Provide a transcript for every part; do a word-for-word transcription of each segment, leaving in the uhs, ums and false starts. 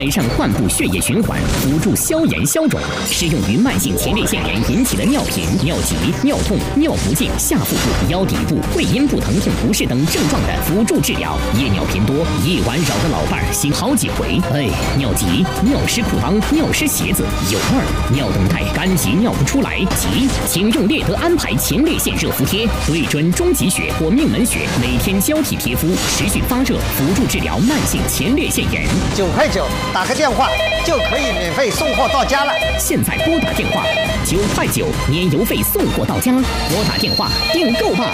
改善患部血液循环，辅助消炎消肿，适用于慢性前列腺炎引起的尿频、尿急、尿痛、尿不尽、下腹部、腰底部、会阴部疼痛不适等症状的辅助治疗。夜尿频多、夜晚扰的老伴儿醒好几回，哎，尿急、尿湿裤裆、尿湿鞋子、有味儿、尿等待干急尿不出来，急，请用列德安排前列腺热敷贴，对准中极穴或命门穴，每天交替贴敷，持续发热，辅助治疗慢性前列腺炎。 九块九，打个电话就可以免费送货到家了。 现在拨打电话，九块九，年邮费送货到家。拨打电话订购吧。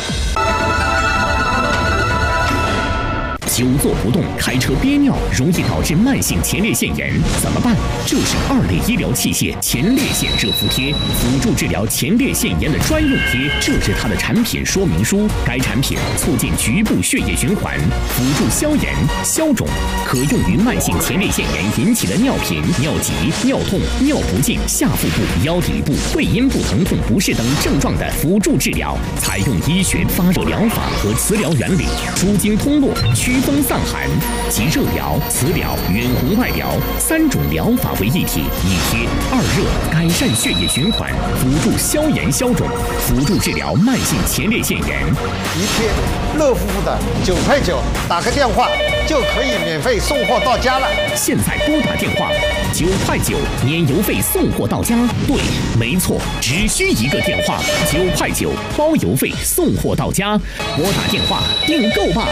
久坐不动，开车憋尿，容易导致慢性前列腺炎，怎么办？就是二类医疗器械前列腺热敷贴，辅助治疗前列腺炎的专用贴。这是它的产品说明书。该产品促进局部血液循环，辅助消炎消肿，可用于慢性前列腺炎引起的尿频、尿急、尿痛、尿不尽、下腹部、腰底部、会阴部疼痛不适等症状的辅助治疗。采用医学发热疗法和磁疗原理，输精通络，驱风散寒，集热疗、磁疗、远红外疗三种疗法为一体，一贴二热，改善血液循环，辅助消炎消肿，辅助治疗慢性前列腺炎。 一贴热乎乎的，九块九，打个电话就可以免费送货到家了。 现在拨打电话，九块九，年邮费送货到家。对，没错，只需一个电话，九块九，包邮费送货到家。拨打电话订购吧。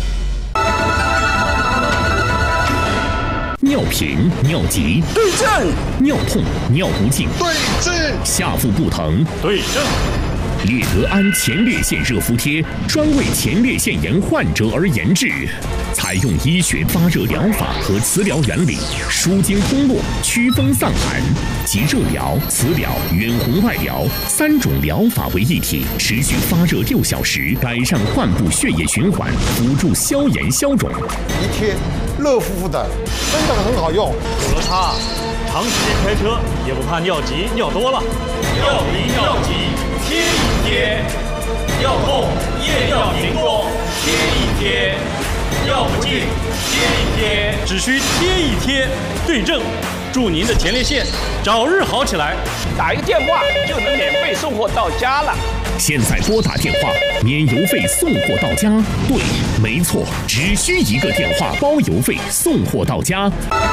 尿频、尿急对症， 尿痛、尿不尽对症， 下腹部疼对症。 列德安前列腺热敷贴专为前列腺炎患者而研制，采用医学发热疗法和磁疗原理，输精通络，驱风散寒，集热疗、磁疗、远红外疗三种疗法为一体，持续发热六小时，改善患部血液循环，辅助消炎消肿。 一贴热乎乎的，真的很好用。 有了它，长时间开车也不怕尿急尿多了。尿频尿急贴一贴，尿痛夜尿频多贴一贴，尿不尽贴一贴，只需贴一贴，对症，祝您的前列腺早日好起来。 打一个电话就能免费送货到家了。 现在拨打电话，免邮费送货到家。对，没错，只需一个电话，包邮费送货到家。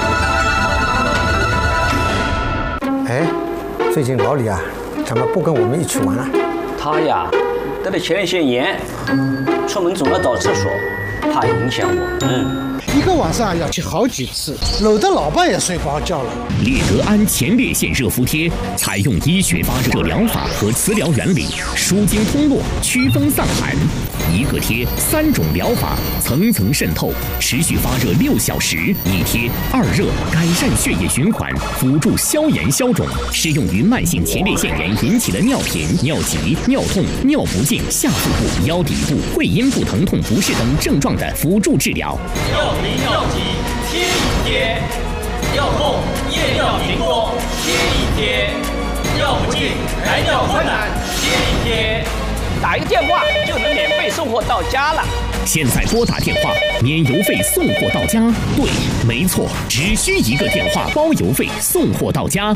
哎，最近老李啊，怎么不跟我们一起玩了？ 他呀，得了前列腺炎，出门总要找厕所，怕影响我。嗯。 一个晚上要去好几次，搂得老伴也睡不着觉了。 列德安前列腺热敷贴采用医学发热疗法和磁疗原理，输精通络，驱风散寒，一个贴三种疗法，层层渗透，持续发热六小时，一贴二热，改善血液循环，辅助消炎消肿，适用于慢性前列腺炎引起的尿频、尿急、尿痛、尿不尽、下腹部、腰底部、会阴部疼痛不适等症状的辅助治疗。 尿频尿急贴一贴，尿痛夜尿频多贴一贴，尿不尽排尿困难贴一贴， 打一个电话就能免费送货到家了。 现在拨打电话，免邮费送货到家。对，没错，只需一个电话，包邮费送货到家。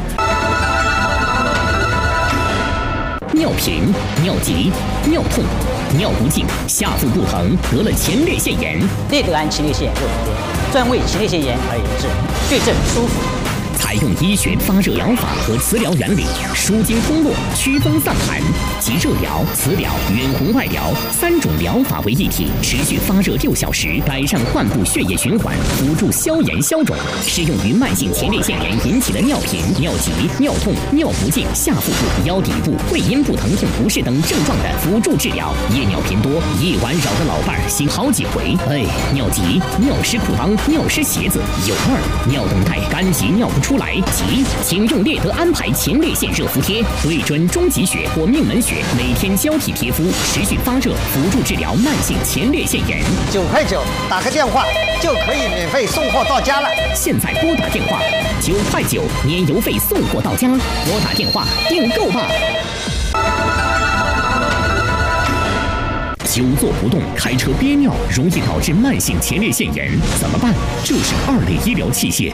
尿频、尿急、尿痛、尿不尽、下腹部疼，得了前列腺炎。 列德安前列腺热敷贴，专为前列腺炎而研制，对症舒服。 采用医学发热疗法和磁疗原理，输精通络，驱风散寒，集热疗、磁疗、远红外疗三种疗法为一体，持续发热六小时，改善患部血液循环，辅助消炎消肿，适用于慢性前列腺炎引起的尿频、尿急、尿痛、尿不尽、下腹部、腰底部、会阴部疼痛不适等症状的辅助治疗。夜尿频多、夜晚扰的老伴儿醒好几回，哎，尿急、尿湿裤裆、尿湿鞋子、有味儿、尿等待干急尿不出来。急，请用列德安排前列腺热敷贴，对准中极穴或命门穴，每天交替贴敷，持续发热，辅助治疗慢性前列腺炎。 九块九，打个电话就可以免费送货到家了。 现在拨打电话，九块九，年邮费送货到家。拨打电话订购吧。 久坐不动，开车憋尿，容易导致慢性前列腺炎，怎么办？就是二类医疗器械